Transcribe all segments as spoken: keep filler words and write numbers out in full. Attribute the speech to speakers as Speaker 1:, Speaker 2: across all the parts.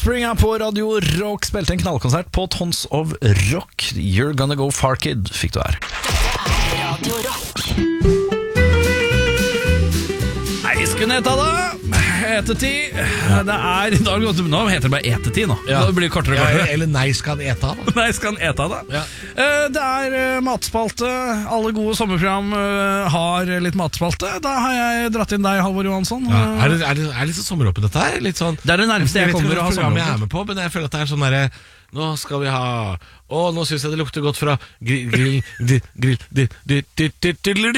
Speaker 1: Offspring er på Radio Rock. Spilte en knallkonsert på Tons of Rock. You're Gonna Go Far Kid fikk du her.
Speaker 2: Radio Rock.
Speaker 1: Nei, skulle heta da etetid. Det er i dag, nå heter det bare etetid nå.
Speaker 3: Ja.
Speaker 1: Det blir kortere og kortere.
Speaker 3: Ja, eller nei, skal han eta da?
Speaker 1: Nei, skal han eta da?
Speaker 3: Ja.
Speaker 1: Eh, Det er eh, matspalte. Alle gode sommerprogram eh, har litt matspalte. Da har jeg dratt inn deg, Halvor Johansson.
Speaker 3: Ja. Er det, er det, er det litt sånn sommeråpent dette her? Litt sånn,
Speaker 1: Det er det nærmeste jeg
Speaker 3: vet
Speaker 1: kommer
Speaker 3: ikke
Speaker 1: å ha
Speaker 3: hvilket program jeg er
Speaker 1: sommeråpent.
Speaker 3: med på, men jeg føler at det er sånn derre nå skal vi ha Å, nå synes jeg det lukter godt fra grill Grill di- Grill di- di- di- di- di-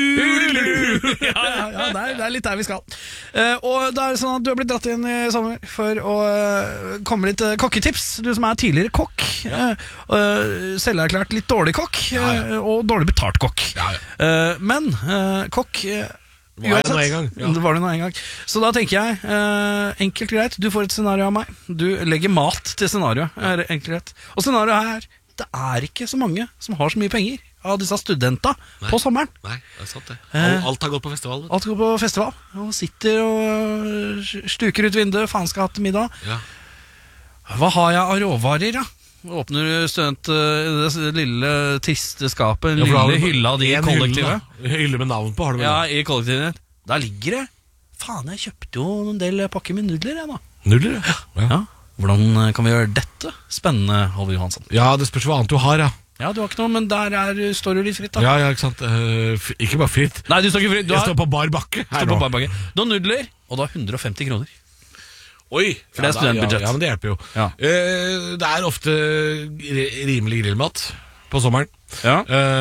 Speaker 3: di-
Speaker 1: Ja, ja, ja det, er, det er litt der vi skal. Eh, og det er sånn at du har blitt dratt inn i sommer for å eh, komme med litt eh, kokketips. Du som er tidligere kokk. eh, eh, selverklært litt dårlig kokk,
Speaker 3: Ja, ja.
Speaker 1: eh, og dårlig betalt kokk.
Speaker 3: Ja, ja.
Speaker 1: Eh, men eh, kokk eh,
Speaker 3: Var jeg nå en gang, ja.
Speaker 1: Det var det nå en gang. Så da tenker jeg, eh, enkelt greit, du får et scenario av meg. Du legger mat til scenarioet, er enkelt greit. Og scenarioet her, det er ikke så mange som har så mye penger av disse studenta
Speaker 3: Nei.
Speaker 1: på sommeren.
Speaker 3: Nei, det er sant det
Speaker 1: Eh.
Speaker 3: Alt, alt har gått på festival. vet
Speaker 1: Alt går på festival, og sitter og øh, stuker ut vinduet, faen skal ha til middag.
Speaker 3: du. Ja.
Speaker 1: Hva har jeg av råvarer, da? Åpner student øh, det lille triste skapet, den
Speaker 3: Ja, for da har
Speaker 1: lille
Speaker 3: du
Speaker 1: hylla di i
Speaker 3: en
Speaker 1: kollektivet.
Speaker 3: Hylle, da. Hylle med navn på har du vel
Speaker 1: Ja,
Speaker 3: da?
Speaker 1: i kollektivet. Der ligger det. Faen, jeg kjøpte jo en del pakker med nudler, jeg da.
Speaker 3: Nudler, ja. ja
Speaker 1: Ja. Hvordan øh, kan vi gjøre dette spennende, Halvor Johansson?
Speaker 3: Ja, det spørs hva annet du har, ja.
Speaker 1: Ja, du har ikke noe, men der er, står du litt fritt, da.
Speaker 3: Ja, ja, ikke sant Eh, f- Ikke bare fritt.
Speaker 1: Nei, du står ikke fritt. Du
Speaker 3: Jeg
Speaker 1: har,
Speaker 3: står på bar bakke her
Speaker 1: står på
Speaker 3: nå.
Speaker 1: barbakke. Du har nudler, og du har hundre og femti kroner.
Speaker 3: Oi,
Speaker 1: For det er
Speaker 3: ja, da-
Speaker 1: studentbudsjett.
Speaker 3: Ja, ja, men det hjelper jo.
Speaker 1: Ja.
Speaker 3: Eh, det er ofte ri- rimelig grillmat på sommeren.
Speaker 1: Ja.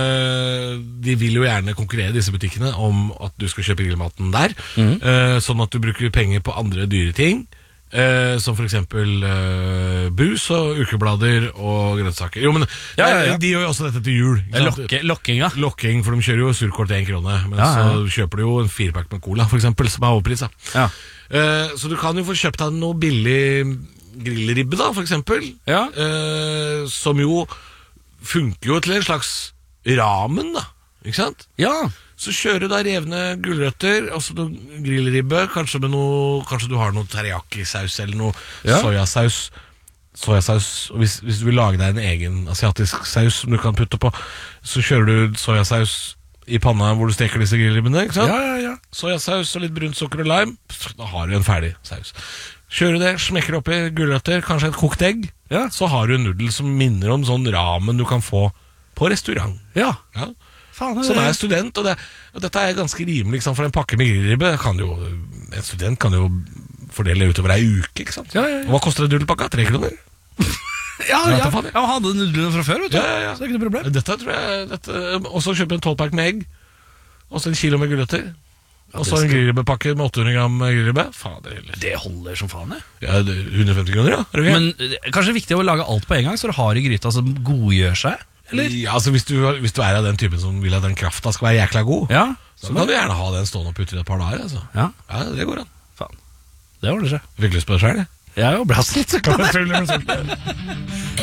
Speaker 3: Eh, de vil jo gjerne konkurrere, disse butikkene, om at du skal kjøpe grillmaten der.
Speaker 1: Mhm.
Speaker 3: Eh, sånn at du bruker penger på andre dyre ting. eh, som for eksempel eh, brus og ukeblader og grønnsaker. Jo, men
Speaker 1: Ja, ja, ja.
Speaker 3: nei, de gjør jo også dette til jul. ikke sant?
Speaker 1: Lokke, lokkinga.
Speaker 3: Lokking, for de kjører jo surkort til én krone. Men
Speaker 1: Ja, ja.
Speaker 3: så kjøper du jo en firepakk med cola, for eksempel, som er overpris. da.
Speaker 1: Ja.
Speaker 3: Eh, så du kan jo få kjøpt deg noe billig grillribbe, da, for eksempel.
Speaker 1: Ja.
Speaker 3: Eh, som jo funker jo til en slags ramen, da. Ikke sant?
Speaker 1: Ja.
Speaker 3: Så kjører du da revne gulrøtter, altså noe grillribbe, kanskje med noe Kanskje du har noe teriyaki-saus eller noe
Speaker 1: Ja.
Speaker 3: soyasaus. Sojasaus. Og hvis, hvis du vil lage deg en egen asiatisk saus som du kan putte på, så kjører du soyasaus i panna hvor du steker disse grillribbene. Ikke sant?
Speaker 1: Ja, ja, ja.
Speaker 3: Soyasaus og litt brunt sukker og lime. Da har du en ferdig saus. Kjører du det, smekker oppi gulrøtter, kanskje et kokt egg.
Speaker 1: Ja.
Speaker 3: Så har du en nudel som minner om sånn ramen du kan få på restaurant.
Speaker 1: Ja.
Speaker 3: Ja.
Speaker 1: Faen,
Speaker 3: Som er student, og, det, og dette er ganske rimelig, ikke sant? For en pakke med grillribbe kan jo, en student kan jo fordele utover ei uke. Ikke sant?
Speaker 1: Ja, ja, ja.
Speaker 3: Og hva koster en nudelpakka? Tre kroner?
Speaker 1: Ja,
Speaker 3: Ja,
Speaker 1: ja.
Speaker 3: ta faen, ja.
Speaker 1: Jeg hadde nudlene fra før, vet du.
Speaker 3: Ja, ja, ja.
Speaker 1: Så det er ikke noe problem.
Speaker 3: Dette tror jeg dette, også kjøpe en tolvpakk med egg. Og så en kilo med gulrøtter. Og så
Speaker 1: det
Speaker 3: en
Speaker 1: skal-
Speaker 3: grillribbepakke med åtte hundre gram grillribbe. Fader heller.
Speaker 1: Det holder som faen, det.
Speaker 3: Ja, det er hundre og femti kroner, ja. Er det ok?
Speaker 1: Men eh, kanskje det er viktig å lage alt på en gang, så du har i gryta som godgjør seg? Eller?
Speaker 3: Ja, altså hvis du, hvis du er av den typen som vil at den krafta skal være jækla god,
Speaker 1: Ja.
Speaker 3: så kan du gjerne ha den stående og putte i et par dager. Altså.
Speaker 1: Ja.
Speaker 3: Ja, det går an.
Speaker 1: Faen. Det ordner seg.
Speaker 3: Fikk lyst på det sjøl, jeg.
Speaker 1: Jeg er jo blast litt.
Speaker 3: Selvfølgelig.